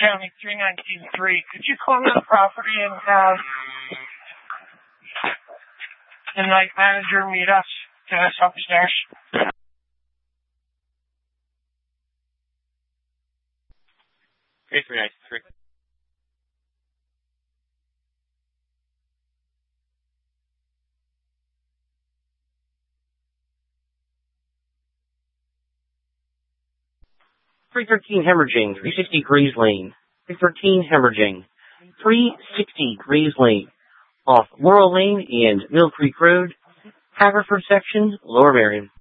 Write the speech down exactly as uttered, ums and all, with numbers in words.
County three nineteen three. Could you call the property and have the night manager meet us, get us upstairs? Okay, three nineteen three. three thirteen Hemorrhaging, three sixty Grays Lane. three thirteen Hemorrhaging, three sixty Grays Lane. Off Laurel Lane and Mill Creek Road, Haverford section, Lower Merion.